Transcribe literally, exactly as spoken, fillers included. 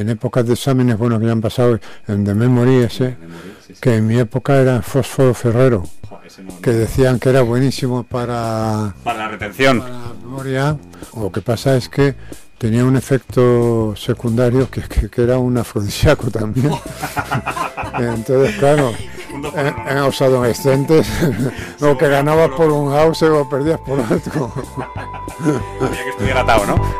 En épocas de exámenes, bueno, que ya han pasado, el de memory ese, Sí, sí. que en mi época era fósforo ferrero, Jo, ese no- que decían que era buenísimo para, Para la retención. para la memoria. Lo que pasa es que tenía un efecto secundario que, que, que era un afrodisíaco también. Entonces, claro, Un dos por uno. en, en los adolescentes, lo que ganabas por un house lo perdías por otro. Había que estudiar atado, ¿no?